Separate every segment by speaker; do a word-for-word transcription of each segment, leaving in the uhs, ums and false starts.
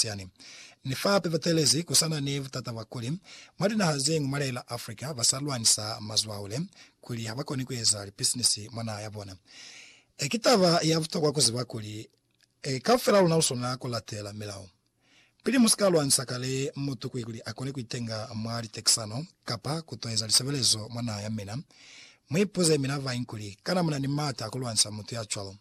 Speaker 1: siani nifa pevatelezi kusana ni vutata vakuli mwadi na hazengu mwale la Afrika vasalwanisa mazwaule kuli habako ni kweza business mwana yabona e kitava ya vutokwa kuzivakuli e kafela unalsona kolatela milao pili muskalo ansakale mutu kwikuli akone kuitenga mwali texano kapa kutoeza lisevelezo mwana ya mina mwipuze mina vainkuli kana muna ni mata kulwansa mutu ya chwalo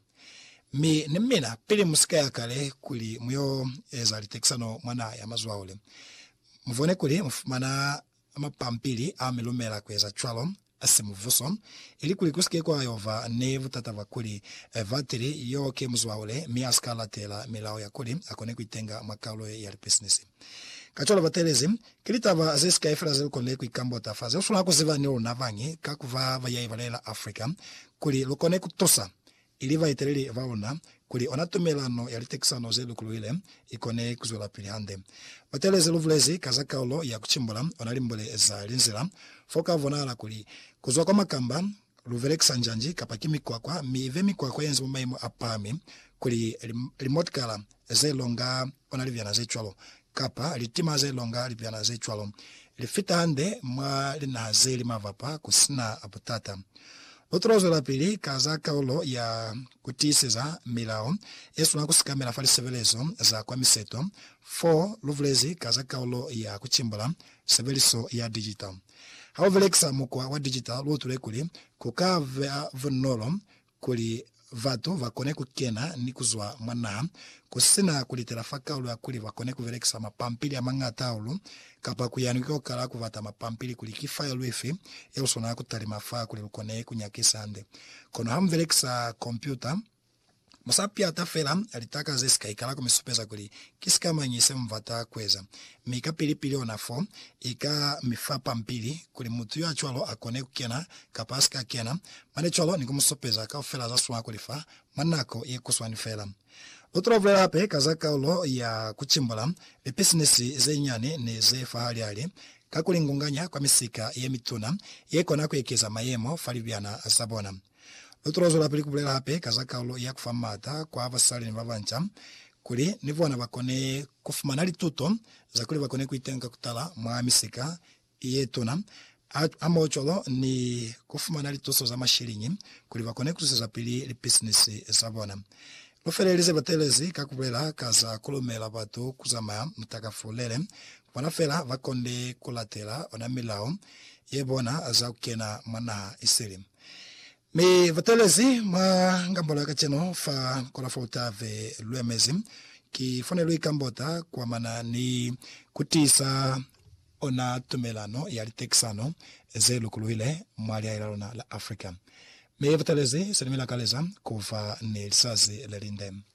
Speaker 1: mi ni mina pili musika ya kale kuli muyo eza litexano mwana ya mazwaule mvone kuli mfumana mapampili amilumela kweza chwalo asimuvuso ili kuli kusike kwa yova nevu tatava kuli eh, vatiri yoke mzwaule miaskala tela milao ya kuli akone kuitenga makalo ya business kachola vatelezi kilitava azeska efra zel konle kuikambota faze usula kuziva nilo navangi kakuva vayai valela Afrika kuli lokone kutosa ili vaitereli vaona kuli onatumelano ya litexano zelu kuluile ikone kuzula pilihande vatelezi luvulezi kazakaulo ya kuchimbula onalimbole za linzila foka vonala kuli kuzwa kwa makamba luvelekisa njanji kapakimi kwa kwa mive kwa kwa yenzi mumaimo apami kuli remote kala zelonga onalivyana zechwalo kapa litima zelonga livyana zechwalo lifita hande mwa lina zeli mavapa kusina aputata Otrozo la pili kaza kaulo ya kutiseza milao yesu na kusikamela fali sevelezo za kwa miseto four luvlezi kaza kaulo ya kuchimbala seveliso ya digital hao veleksa mukwa wa digital lotule kuli kukava vunolo kuli vatu vakone kukena ni kuzwa mwana kusina kulitela fakaulo ya kuli vakone kuveleksa mapampili ya mangata ulu kapa kuyanikiko kala kuvata mapampili kuli kifaya luifi ya usona kutali mafaa kuli lukone kunyakisa ande kono hamveleksa kompyuta Masapia atafela alitaka zeska ikala kumisupeza kuli kisika manyise mvata kweza mika pili pili onafo ika mifapa mpili kuli mutu ya chwalo akone kukena kapaska kena mane chwalo ni kumusupeza ka ofela za suwa kulifa manako ye kuswani fela otro vlela hape kazaka ulo ya kuchimbala le business zenyane ne ze fahali ali kakuli ngunganya kwa misika ye mituna ye kona kuekeza mayemo falibiana asabona Otrozo la pili kubulela hape kazaka ulo ya kufamata kwa avasali ni vavancha kuli nivona bakone kufumanali tuto za kuli bakone kuitenga kutala mwa misika iye tuna ama ocholo ni kufumanali tuso za mashirinyi kuli bakone kuseza pili li business zabona lofelelize batelezi kakubulela kaza kulumela batu kuzama mtakafulele wanafela vakonde kulatela ona milao yebona za kukena mana isiri Me vatelezi ma ngambola kacheno fa kola fota ve luemezi ki fone lui kambota kwa mana ni kutisa ona tumelano ya litexano zelu kuluile mwali ya ilalona la Afrika. Me vatelezi sanimila kaleza kufa ni lisazi lelinde.